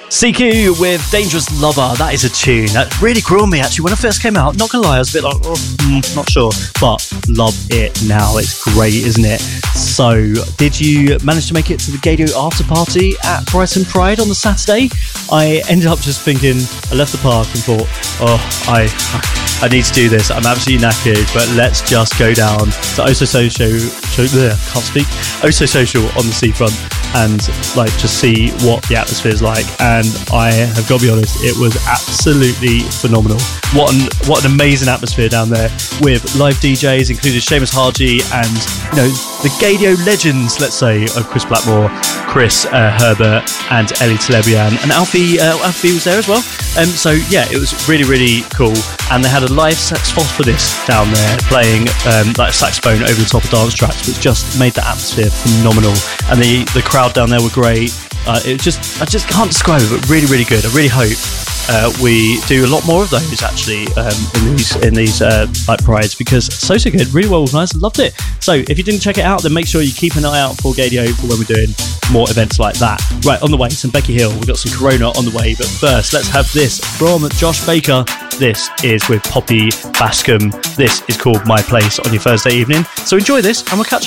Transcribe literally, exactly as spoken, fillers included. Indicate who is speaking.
Speaker 1: C Q with Dangerous Lover. That is a tune that really grew on me actually when it first came out. Not gonna lie, I was a bit like, oh, mm, not sure, but love it now. It's great, isn't it? So, did you manage to make it to the Gaydio after party at Brighton Pride on the Saturday? I ended up just thinking, I left the park and thought, oh, I I need to do this. I'm absolutely knackered, but let's just go down to Oso Social, show, bleh, can't speak, Oso Social on the seafront and like just see what the atmosphere is like. And I have got to be honest, it was absolutely phenomenal. What an what an amazing atmosphere down there with live D Js, including Seamus Haji and you know the Gaydio legends, let's say, of Chris Blackmore, Chris uh, Herbert, and Ellie Telebian, and Alfie. Uh, Alfie was there as well. Um, so yeah, it was really really cool. And they had a live saxophonist down there playing um, like a saxophone over the top of dance tracks, which just made the atmosphere phenomenal. And the the crowd down there were great. Uh, it just I just can't describe it, but really really good. I really hope uh, we do a lot more of those actually um, in these in these uh, like prides, because so so good, really well organised. Loved it. So if you didn't check it out, then make sure you keep an eye out for Gaydio for when we're doing more events like that. Right, on the way, some Becky Hill. We've got some Corona on the way, but first let's have this from Josh Baker. This is with Poppy Bascom. This is called My Place on your Thursday evening. So enjoy this and we'll catch up.